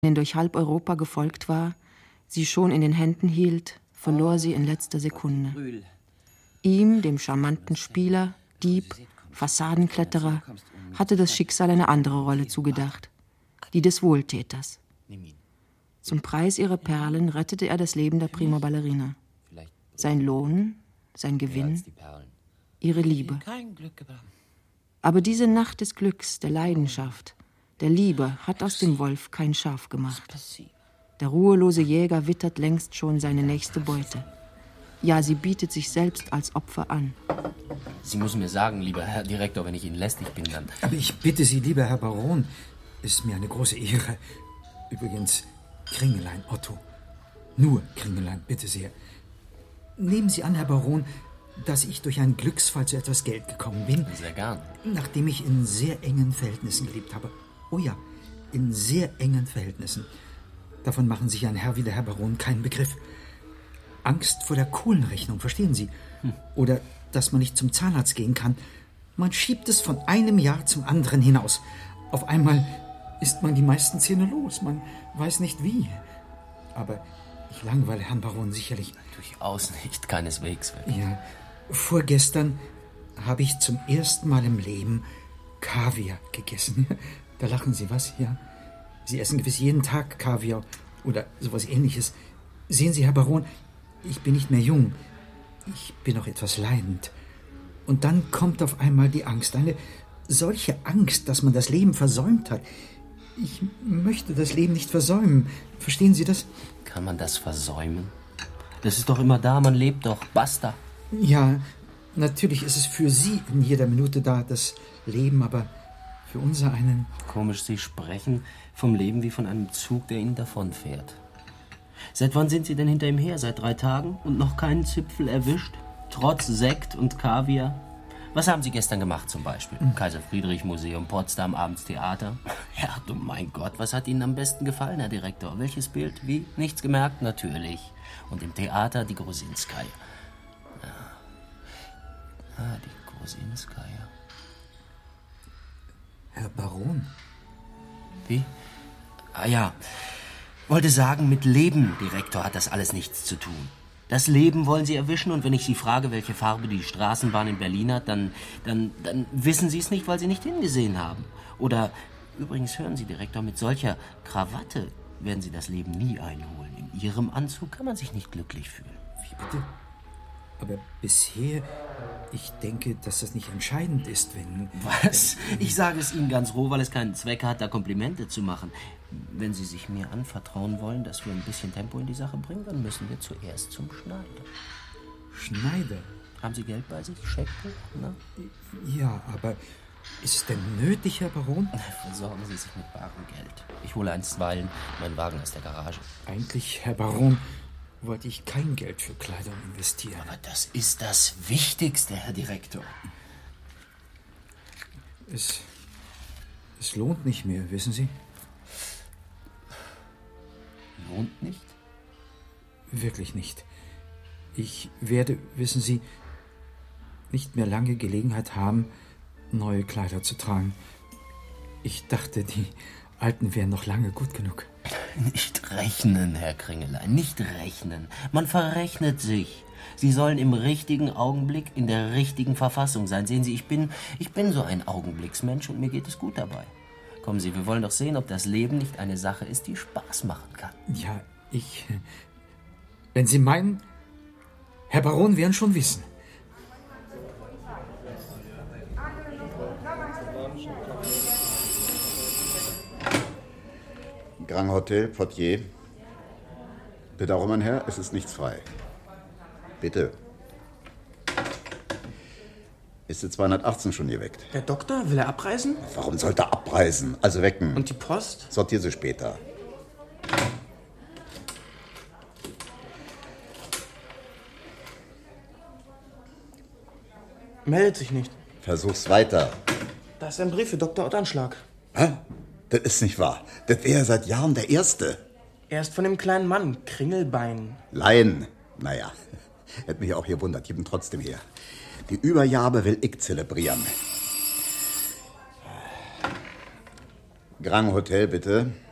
denen durch halb Europa gefolgt war, sie schon in den Händen hielt, verlor sie in letzter Sekunde. Ihm, dem charmanten Spieler, Dieb, Fassadenkletterer, hatte das Schicksal eine andere Rolle zugedacht, die des Wohltäters. Zum Preis ihrer Perlen rettete er das Leben der Prima Ballerina. Sein Lohn, sein Gewinn, ihre Liebe. Aber diese Nacht des Glücks, der Leidenschaft, der Liebe hat aus dem Wolf kein Schaf gemacht. Der ruhelose Jäger wittert längst schon seine nächste Beute. Ja, sie bietet sich selbst als Opfer an. Sie müssen mir sagen, lieber Herr Direktor, wenn ich Ihnen lästig bin, dann... Aber ich bitte Sie, lieber Herr Baron, es ist mir eine große Ehre. Übrigens, Kringelein, Otto. Nur Kringelein, bitte sehr. Nehmen Sie an, Herr Baron, dass ich durch einen Glücksfall zu etwas Geld gekommen bin. Sehr gern. Nachdem ich in sehr engen Verhältnissen gelebt habe. Oh ja, in sehr engen Verhältnissen. Davon machen sich ein Herr wie der Herr Baron keinen Begriff. Angst vor der Kohlenrechnung, verstehen Sie? Oder dass man nicht zum Zahnarzt gehen kann. Man schiebt es von einem Jahr zum anderen hinaus. Auf einmal ist man die meisten Zähne los. Man weiß nicht wie. Aber ich langweile Herrn Baron sicherlich. Durchaus nicht, keineswegs. Ja, vorgestern habe ich zum ersten Mal im Leben Kaviar gegessen. Da lachen Sie, was? Ja. Sie essen gewiss jeden Tag Kaviar oder sowas Ähnliches. Sehen Sie, Herr Baron, ich bin nicht mehr jung. Ich bin noch etwas leidend. Und dann kommt auf einmal die Angst. Eine solche Angst, dass man das Leben versäumt hat. Ich möchte das Leben nicht versäumen. Verstehen Sie das? Kann man das versäumen? Das ist doch immer da, man lebt doch. Basta. Ja, natürlich ist es für Sie in jeder Minute da, das Leben, aber für unser einen... Komisch, Sie sprechen vom Leben wie von einem Zug, der Ihnen davonfährt. Seit wann sind Sie denn hinter ihm her? Seit 3 Tagen? Und noch keinen Zipfel erwischt? Trotz Sekt und Kaviar? Was haben Sie gestern gemacht zum Beispiel? Kaiser-Friedrich-Museum, Potsdam, abends Theater? Ja, du mein Gott, was hat Ihnen am besten gefallen, Herr Direktor? Welches Bild? Wie? Nichts gemerkt? Natürlich. Und im Theater die Grusinskaja. Ja. Die Grusinskaja. Herr Baron? Wie? Ah ja. Wollte sagen, mit Leben, Direktor, hat das alles nichts zu tun. Das Leben wollen Sie erwischen und wenn ich Sie frage, welche Farbe die Straßenbahn in Berlin hat, dann wissen Sie es nicht, weil Sie nicht hingesehen haben. Oder, übrigens hören Sie, Direktor, mit solcher Krawatte werden Sie das Leben nie einholen. In Ihrem Anzug kann man sich nicht glücklich fühlen. Wie bitte? Aber bisher, ich denke, dass das nicht entscheidend ist, wenn... Was? Ich sage es Ihnen ganz roh, weil es keinen Zweck hat, da Komplimente zu machen. Wenn Sie sich mir anvertrauen wollen, dass wir ein bisschen Tempo in die Sache bringen, dann müssen wir zuerst zum Schneider. Schneider? Haben Sie Geld bei sich? Scheckbuch? Ne? Ja, aber ist es denn nötig, Herr Baron? Versorgen Sie sich mit barem Geld. Ich hole einstweilen meinen Wagen aus der Garage. Eigentlich, Herr Baron, wollte ich kein Geld für Kleidung investieren. Aber das ist das Wichtigste, Herr Direktor. Es lohnt nicht mehr, wissen Sie? Lohnt nicht? Wirklich nicht. Ich werde, wissen Sie, nicht mehr lange Gelegenheit haben, neue Kleider zu tragen. Ich dachte, die alten wären noch lange gut genug. Nicht rechnen, Herr Kringelein, nicht rechnen. Man verrechnet sich. Sie sollen im richtigen Augenblick in der richtigen Verfassung sein. Sehen Sie, ich bin so ein Augenblicksmensch und mir geht es gut dabei. Kommen Sie, wir wollen doch sehen, ob das Leben nicht eine Sache ist, die Spaß machen kann. Ja, wenn Sie meinen, Herr Baron werden schon wissen. Grand Hotel, Portier. Bitte auch, mein Herr, es ist nichts frei. Bitte. Ist die 218 schon geweckt? Der Doktor, will er abreisen? Warum sollte er abreisen? Also wecken. Und die Post? Sortier sie später. Meldet sich nicht. Versuch's weiter. Da ist ein Brief für Dr. Ottanschlag. Hä? Das ist nicht wahr. Das wäre seit Jahren der Erste. Er ist von dem kleinen Mann, Kringelbein. Laien. Naja, hätte mich auch gewundert. Gib ihn trotzdem her. Die Übergabe will ich zelebrieren. Grand Hotel, bitte.